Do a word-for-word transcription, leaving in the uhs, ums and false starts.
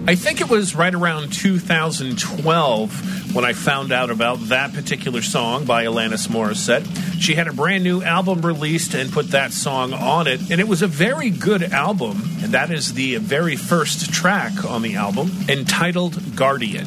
I think it was right around two thousand twelve when I found out about that particular song by Alanis Morissette. She had a brand new album released and put that song on it, and it was a very good album, and that is the very first track on the album, entitled Guardian.